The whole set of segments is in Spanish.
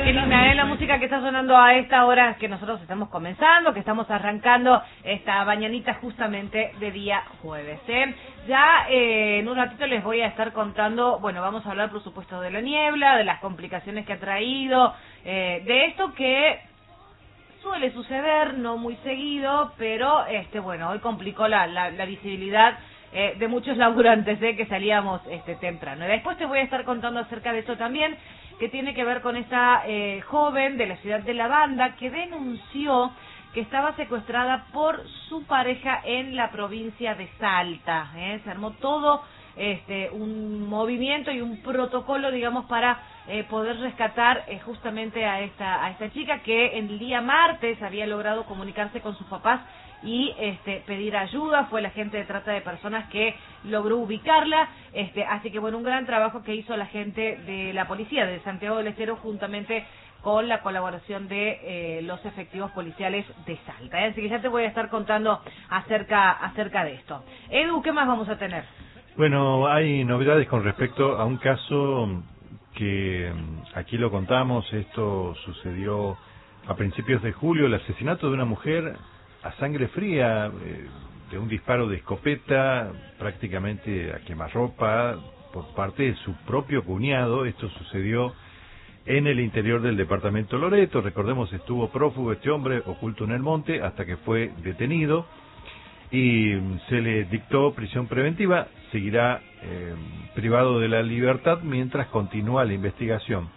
qué linda, la música que está sonando a esta hora que nosotros estamos comenzando, que estamos arrancando esta mañanita justamente de día jueves. Ya en un ratito les voy a estar contando, bueno, vamos a hablar por supuesto de la niebla, de las complicaciones que ha traído, de esto que suele suceder, no muy seguido, pero bueno, hoy complicó la visibilidad de muchos laburantes que salíamos temprano. Y después te voy a estar contando acerca de esto también, que tiene que ver con esta joven de la ciudad de La Banda que denunció que estaba secuestrada por su pareja en la provincia de Salta. Se armó todo un movimiento y un protocolo, digamos, para poder rescatar justamente a esta chica que el día martes había logrado comunicarse con sus papás y pedir ayuda. Fue la gente de trata de personas que logró ubicarla, así que bueno, un gran trabajo que hizo la gente de la policía de Santiago del Estero juntamente con la colaboración de los efectivos policiales de Salta. Así que ya te voy a estar contando acerca de esto. Edu, ¿qué más vamos a tener? Bueno, hay novedades con respecto a un caso que aquí lo contamos. Esto sucedió a principios de julio, el asesinato de una mujer a sangre fría, de un disparo de escopeta, prácticamente a quemarropa, por parte de su propio cuñado. Esto sucedió en el interior del departamento Loreto. Recordemos, estuvo prófugo este hombre, oculto en el monte, hasta que fue detenido y se le dictó prisión preventiva. Seguirá privado de la libertad mientras continúa la investigación.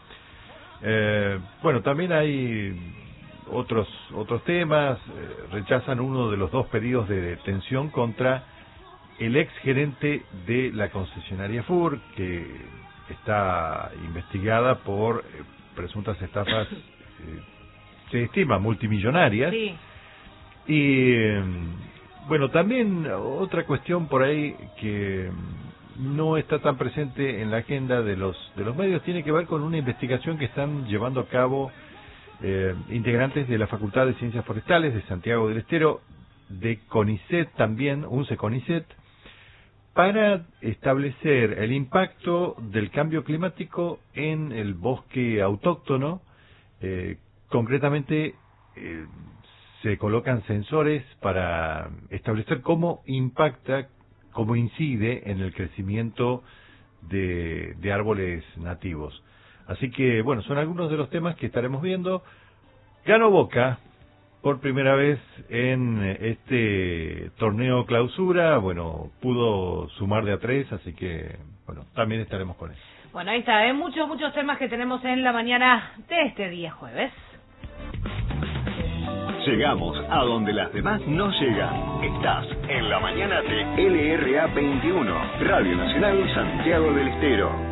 Bueno, también hay otros temas. Rechazan uno de los dos pedidos de detención contra el ex gerente de la concesionaria FUR, que está investigada por presuntas estafas, se estima multimillonarias. Sí. Y bueno, también otra cuestión por ahí que no está tan presente en la agenda de los medios tiene que ver con una investigación que están llevando a cabo integrantes de la Facultad de Ciencias Forestales de Santiago del Estero, de CONICET también, UNCE CONICET, para establecer el impacto del cambio climático en el bosque autóctono. Concretamente, se colocan sensores para establecer cómo impacta, cómo incide en el crecimiento de árboles nativos. Así que, bueno, son algunos de los temas que estaremos viendo. Ganó Boca por primera vez en este torneo clausura. Bueno, pudo sumar de a 3, así que, bueno, también estaremos con eso. Bueno, ahí está, muchos temas que tenemos en la mañana de este día jueves. Llegamos a donde las demás no llegan. Estás en la mañana de LRA 21, Radio Nacional Santiago del Estero.